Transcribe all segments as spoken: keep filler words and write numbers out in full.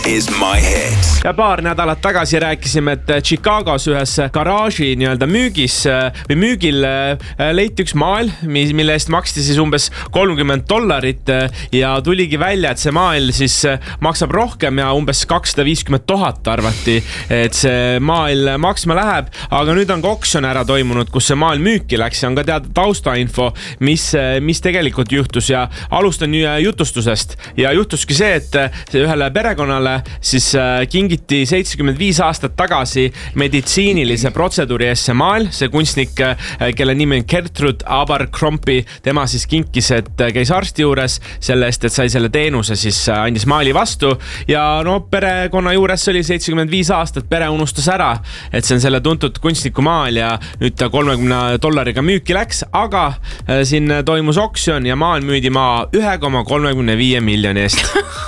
is my hit. Ja paar nädalat tagasi rääkisime, et Chicagos ühes garaaži nii-öelda müügis või müügil leiti üks maal, mille eest maksti siis umbes kolmkümmend dollarit ja tuligi välja, et see maal siis maksab rohkem ja umbes kakssada viiskümmend tuhat arvati, et see maal maksma läheb, aga nüüd on ka oksjon ära toimunud, kus see maal müüki läks ja on ka teada taustainfo, mis, mis tegelikult juhtus ja alustan jutustusest ja juhtuski see, et ühele perekonnale siis kingiti seitsekümmend viis aastat tagasi meditsiinilise protseduuri eest see maal, see kunstnik, kelle nimi on Gertrude Abercrombie, tema siis kinkis, et käis arsti juures selle eest, et sai selle teenuse, siis andis maali vastu ja no perekonna juures oli seitsekümmend viis aastat, pere unustas ära, et see on selle tuntud kunstniku maal ja nüüd ta kolmekümne dollariga müüki läks, aga siin toimus oksjon ja maal müüdi maa ühe koma kolmekümne viie miljoni eest.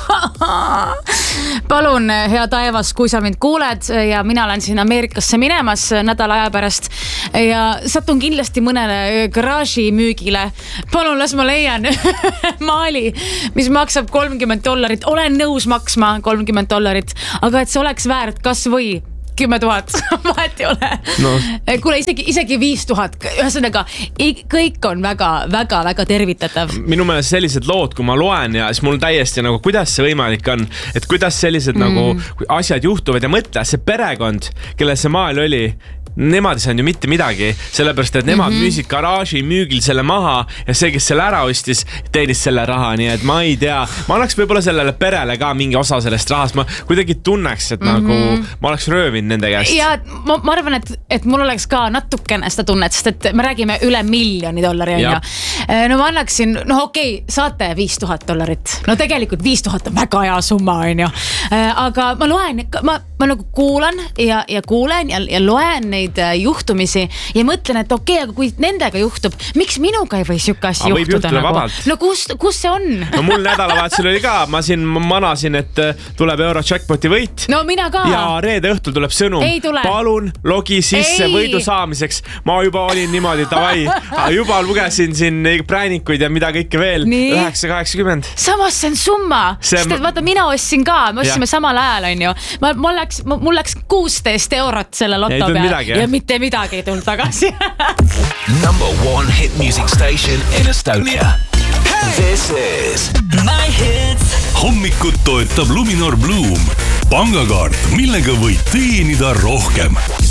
Palun, hea taevas, kui sa mind kuuled ja mina olen siin Ameerikasse minemas nädala aja pärast ja satun kindlasti mõnele garaaži müügile. Palun, las ma leian maali, mis maksab kolmkümmend dollarit. Olen nõus maksma kolmkümmend dollarit, aga et see oleks väärt kas või kümme tuhat, vahet ei ole. No. Kuule, isegi, isegi viis tuhat. Ühesõnaga, kõik on väga, väga, väga tervitatav. Minu meelest sellised lood, kui ma loen ja siis mul täiesti nagu, kuidas see võimalik on, et kuidas sellised mm. nagu asjad juhtuvad ja mõtle, see perekond, kelle see maal oli, nemad ei saanud ju mitte midagi, sellepärast, et nemad mm-hmm. müüsid garaaži müügil selle maha ja see, kes selle ära ostis, teenis selle raha, nii et ma ei tea. Ma oleks võib-olla sellele perele ka mingi osa sellest rahast, ma kuidagi tunneks, et mm-hmm. nagu ma oleks röövinud nende käest. Ja ma, ma arvan, et, et mul oleks ka natukene seda tunnet, sest et me räägime üle miljoni dollari. No ma annaksin, no okei, okay, saate viis tuhat dollarit. No tegelikult viis tuhat on väga hea summa, on ju. Aga ma loen, ma, ma nagu kuulan ja, ja kuulen ja, ja loen neid juhtumisi ja mõtlen, et okei, okay, aga kui nendega juhtub, miks minuga ei või siuke asja juhtuda? Nagu? No kus, kus see on? No mul nädalavahetusel oli ka, ma siin manasin, et tuleb euro jackpoti võit. No mina ka. Ja reede õhtul tuleb sõnum. Palun logi sisse ei. Võidu saamiseks. Ma juba olin niimoodi, tavai. Juba lugesin siin präänikuid ja mida kõike veel. üheksa kaheksakümmend. Samas see on summa. See... Sest, vaata, mina ostsin ka. Me ostsime samal ajal, on ju. Ma, mul läks, mul läks kuusteist eurot selle loto peal. Ja mitte midagi ei tulnud tagasi. Number one hit music station in Estonia. Hey! This is my hits. Hommikut toetab Luminor Bloom. Pangakaart, millega võid teenida rohkem.